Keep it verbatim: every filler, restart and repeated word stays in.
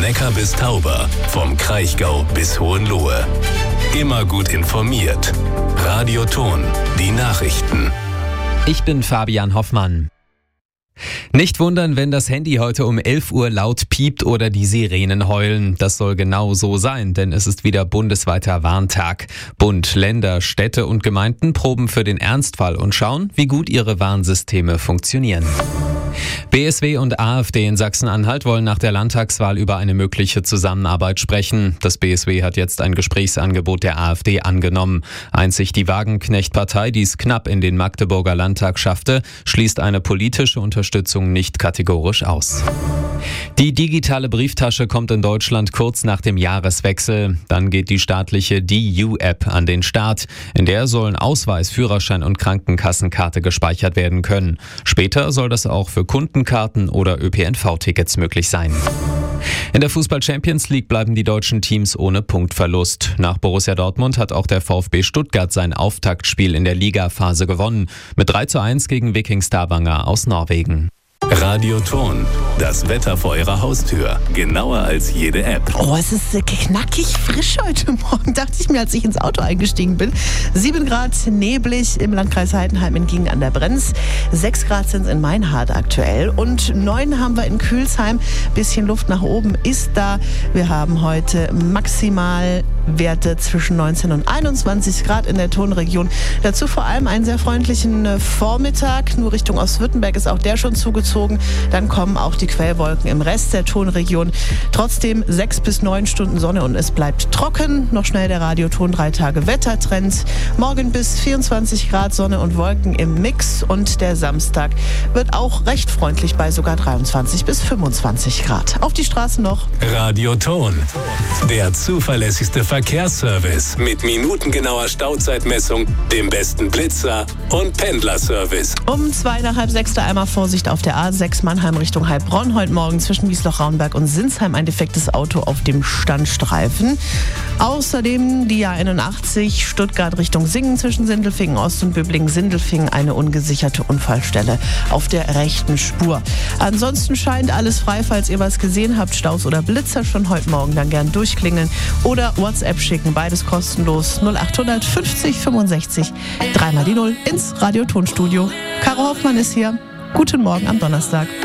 Neckar bis Tauber, vom Kraichgau bis Hohenlohe. Immer gut informiert. Radio Thon, die Nachrichten. Ich bin Fabian Hoffmann. Nicht wundern, wenn das Handy heute um elf Uhr laut piept oder die Sirenen heulen. Das soll genau so sein, denn es ist wieder bundesweiter Warntag. Bund, Länder, Städte und Gemeinden proben für den Ernstfall und schauen, wie gut ihre Warnsysteme funktionieren. B S W und AfD in Sachsen-Anhalt wollen nach der Landtagswahl über eine mögliche Zusammenarbeit sprechen. Das B S W hat jetzt ein Gesprächsangebot der AfD angenommen. Einzig die Wagenknecht-Partei, die es knapp in den Magdeburger Landtag schaffte, schließt eine politische Unterstützung nicht kategorisch aus. Die digitale Brieftasche kommt in Deutschland kurz nach dem Jahreswechsel. Dann geht die staatliche D U-App an den Start. In der sollen Ausweis, Führerschein und Krankenkassenkarte gespeichert werden können. Später soll das auch für Kundenkarten oder Ö P N V-Tickets möglich sein. In der Fußball-Champions League bleiben die deutschen Teams ohne Punktverlust. Nach Borussia Dortmund hat auch der VfB Stuttgart sein Auftaktspiel in der Ligaphase gewonnen. Mit drei zu eins gegen Viking Stavanger aus Norwegen. Radio Thon, das Wetter vor Ihrer Haustür. Genauer als jede App. Oh, es ist knackig frisch heute Morgen, dachte ich mir, als ich ins Auto eingestiegen bin. sieben Grad neblig im Landkreis Heidenheim in Giengen an der Brenz. sechs Grad sind es in Meinhard aktuell. Und neun haben wir in Kühlsheim. Bisschen Luft nach oben ist da. Wir haben heute Maximalwerte zwischen neunzehn und einundzwanzig Grad in der Thonregion. Dazu vor allem einen sehr freundlichen Vormittag. Nur Richtung Ostwürttemberg ist auch der schon zugezogen. Dann kommen auch die Quellwolken im Rest der Thonregion. Trotzdem sechs bis neun Stunden Sonne und es bleibt trocken. Noch schnell der Radio Thon drei Tage Wettertrend. Morgen bis vierundzwanzig Grad Sonne und Wolken im Mix und der Samstag wird auch recht freundlich bei sogar dreiundzwanzig bis fünfundzwanzig Grad. Auf die Straßen noch. Radio Thon, der zuverlässigste Verkehrsservice mit minutengenauer Stauzeitmessung, dem besten Blitzer und Pendlerservice. Um zwei nach halb sechs einmal Vorsicht auf der A sechs Mannheim Richtung Heilbronn. Heute Morgen zwischen Wiesloch-Raunberg und Sinsheim ein defektes Auto auf dem Standstreifen. Außerdem die A einundachtzig Stuttgart Richtung Singen zwischen Sindelfingen Ost und Böblingen-Sindelfingen eine ungesicherte Unfallstelle auf der rechten Spur. Ansonsten scheint alles frei, falls ihr was gesehen habt, Staus oder Blitzer schon heute Morgen, dann gern durchklingeln oder WhatsApp schicken, beides kostenlos null acht fünfzig fünfundsechzig dreimal die Null ins Radio Thon Studio. Caro Hoffmann ist hier. Guten Morgen am Donnerstag.